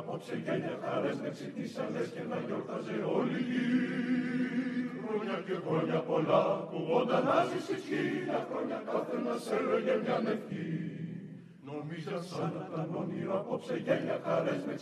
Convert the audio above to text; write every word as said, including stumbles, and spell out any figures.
απόψε γέλια χαρές με ξυπνήσαλες και να γιορτάζε όλη η γη. Χρόνια και χρόνια πολλά κουβόνταν να ζήσεις χίλια χρόνια κάθε να σε έλεγε μια ευχή. Νομίζα σαν να ήταν όνειρο απόψε γέλια χαρές με